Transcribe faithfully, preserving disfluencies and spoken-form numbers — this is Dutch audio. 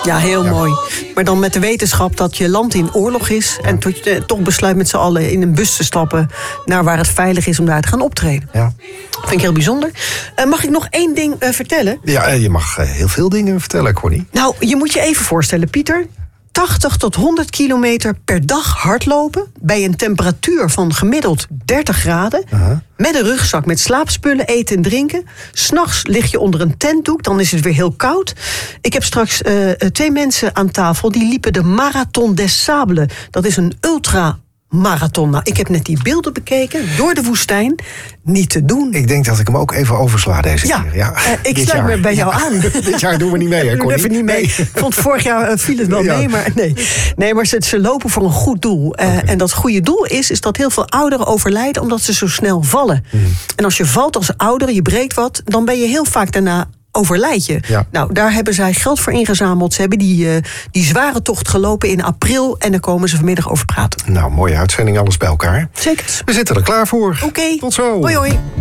Ja, heel ja. mooi. Maar dan met de wetenschap dat je land in oorlog is... Ja. en tot je toch besluit met z'n allen in een bus te stappen... naar waar het veilig is om daar te gaan optreden. Ja. Vind ik heel bijzonder. Uh, mag ik nog één ding uh, vertellen? Ja, je mag uh, heel veel dingen vertellen, Connie. Nou, je moet je even voorstellen, Pieter... tachtig tot honderd kilometer per dag hardlopen... bij een temperatuur van gemiddeld dertig graden... Uh-huh. Met een rugzak met slaapspullen, eten en drinken. 'S Nachts lig je onder een tentdoek, dan is het weer heel koud. Ik heb straks uh, twee mensen aan tafel... die liepen de Marathon des Sables. Dat is een ultra... marathon. Nou, ik heb net die beelden bekeken door de woestijn. Niet te doen. Ik denk dat ik hem ook even oversla deze ja, keer. Ja, uh, ik sluit me bij jou ja. aan. Dit jaar doen we niet mee, hè, Connie? Even niet mee. Nee. Ik vond vorig jaar uh, viel het wel ja. mee, maar nee. Nee, maar ze, ze lopen voor een goed doel. Uh, okay. En dat goede doel is, is dat heel veel ouderen overlijden omdat ze zo snel vallen. Mm. En als je valt als ouder, je breekt wat, dan ben je heel vaak daarna overlijd je. Ja. Nou, daar hebben zij geld voor ingezameld. Ze hebben die, uh, die zware tocht gelopen in april... en daar komen ze vanmiddag over praten. Nou, mooie uitzending, alles bij elkaar. Zeker. We zitten er klaar voor. Oké. Tot zo. Hoi, hoi.